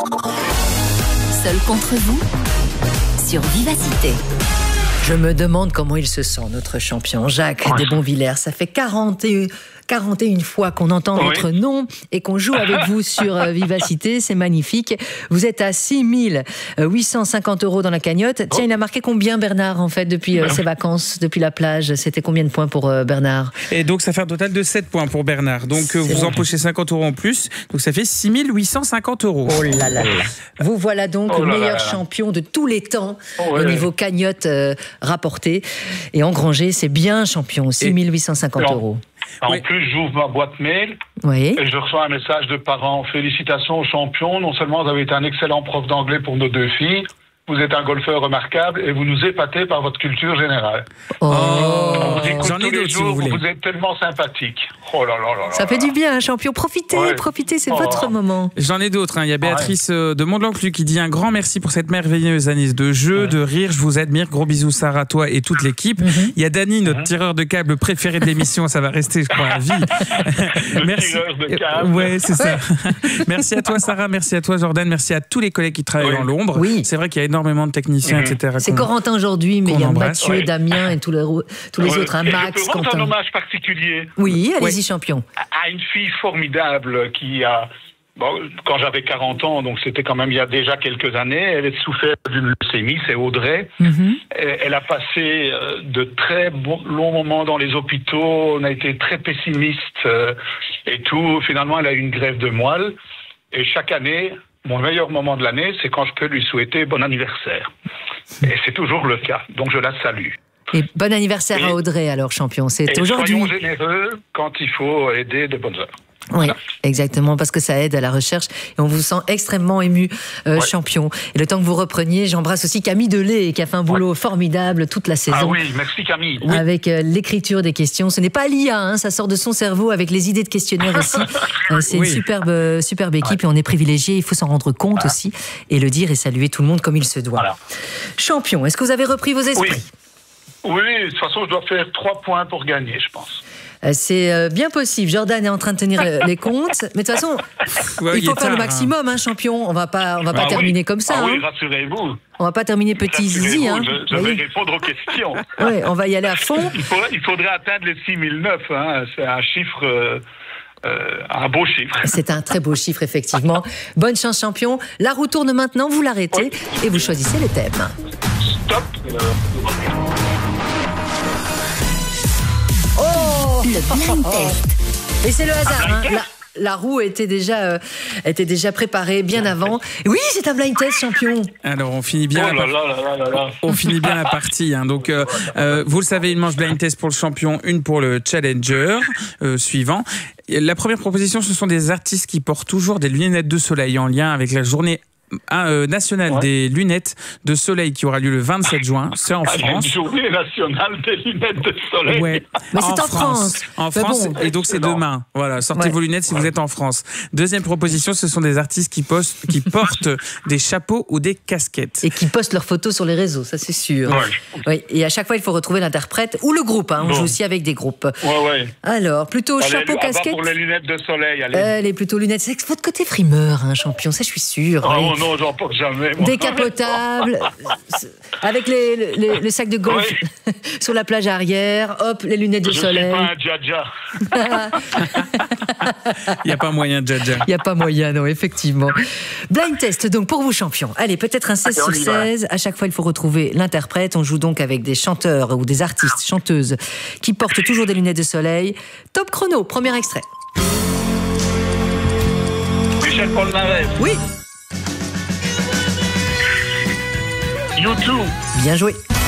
Seul contre vous sur Vivacité. Je me demande comment il se sent, notre champion, Jacques Desbonvillers. Ça fait 41 fois qu'on entend votre nom et qu'on joue avec vous sur Vivacité. C'est magnifique. Vous êtes à 6 850 € dans la cagnotte. Tiens, il a marqué combien, Bernard, en fait, depuis ses vacances, depuis la plage? C'était combien de points pour Bernard? Et donc, ça fait un total de 7 points pour Bernard. Donc, vous empochez 50 € en plus. Donc, ça fait 6 850 €. Oh là là là. Vous voilà donc le meilleur champion de tous les temps au niveau cagnotte rapportée. Et engrangé, c'est bien champion. 6 850 €. En plus, j'ouvre ma boîte mail et je reçois un message de parents. Félicitations aux champions. Non seulement vous avez été un excellent prof d'anglais pour nos 2 filles, vous êtes un golfeur remarquable et vous nous épatez par votre culture générale. J'en ai d'autres si vous voulez. Vous êtes tellement sympathique. Oh là là là là. Ça fait du bien, champion. Profitez, c'est votre moment. J'en ai d'autres. Il y a Béatrice de Mont-de-l'Encluc qui dit un grand merci pour cette merveilleuse année de jeu, de rire. Je vous admire. Gros bisous, Sarah, toi et toute l'équipe. Il y a Dany, notre tireur de câble préféré de l'émission. Ça va rester, je crois, à vie. Merci. Tireur de câble. Ouais, c'est ça. Merci à toi, Sarah. Merci à toi, Jordan. Merci à tous les collègues qui travaillent dans l'ombre. Oui. C'est vrai qu'il y a énormément de techniciens, etc. C'est Corentin aujourd'hui, mais il y a Mathieu, Damien et tous les autres. Max, je peux rendre un hommage particulier. Oui, allez-y, champion. À une fille formidable qui a... quand j'avais 40 ans, donc c'était quand même il y a déjà quelques années, elle a souffert d'une leucémie, c'est Audrey. Elle a passé de très longs moments dans les hôpitaux, on a été très pessimiste et tout. Finalement, elle a eu une greffe de moelle. Et chaque année, mon meilleur moment de l'année, c'est quand je peux lui souhaiter bon anniversaire. Et c'est toujours le cas, donc je la salue. Et bon anniversaire à Audrey, alors, champion. C'est aujourd'hui. Soyons généreux quand il faut aider de bonnes heures. Oui, exactement, parce que ça aide à la recherche et on vous sent extrêmement ému, champion. Et le temps que vous repreniez, j'embrasse aussi Camille Delay qui a fait un boulot formidable toute la saison. Ah oui, merci Camille. Avec l'écriture des questions. Ce n'est pas l'IA, ça sort de son cerveau avec les idées de questionnaire aussi. C'est une superbe équipe et on est privilégié, il faut s'en rendre compte aussi et le dire et saluer tout le monde comme il se doit. Champion, est-ce que vous avez repris vos esprits? Oui, de toute façon, je dois faire 3 points pour gagner, je pense. C'est bien possible. Jordan est en train de tenir les comptes. Mais de toute façon, il faut faire le maximum, champion. On va pas terminer comme ça. Oui, rassurez-vous. On va pas terminer petit zizi. Je vais répondre aux questions. Oui, on va y aller à fond. Il faudrait atteindre les 6009. C'est un chiffre... un beau chiffre. C'est un très beau chiffre, effectivement. Bonne chance, champion. La roue tourne maintenant, vous l'arrêtez et vous choisissez les thèmes. Stop. Le blind test. Et c'est le hasard. La roue était déjà préparée bien avant. Oui, c'est un blind test, champion. Alors, on finit bien. On finit bien la partie. Donc, vous le savez, une manche blind test pour le champion, une pour le challenger suivant. La première proposition, ce sont des artistes qui portent toujours des lunettes de soleil en lien avec la journée nationale des lunettes de soleil qui aura lieu le 27 juin, c'est en France. Une journée nationale des lunettes de soleil. Ouais. Mais c'est en France. En France, et donc c'est demain. Voilà, sortez vos lunettes si vous êtes en France. Deuxième proposition, ce sont des artistes qui portent des chapeaux ou des casquettes. Et qui postent leurs photos sur les réseaux, ça c'est sûr. Oui. Et à chaque fois, il faut retrouver l'interprète ou le groupe. On joue aussi avec des groupes. Alors, plutôt chapeau, casquette. Pour les lunettes de soleil, allez. Elle est plutôt lunettes. C'est votre côté frimeur, champion, ça je suis sûr. Non, j'en porte jamais. Moi. Décapotable, avec les sacs de golf sur la plage arrière, hop, les lunettes de soleil. Je suis pas un Jaja. Il n'y a pas moyen, Jaja. Il n'y a pas moyen, non, effectivement. Blind test, donc, pour vous, champion. Allez, peut-être un 16 sur 16. À chaque fois, il faut retrouver l'interprète. On joue donc avec des chanteurs ou des artistes, chanteuses, qui portent toujours des lunettes de soleil. Top chrono, premier extrait. Michel Polnareff. Oui. YouTube. Bien joué.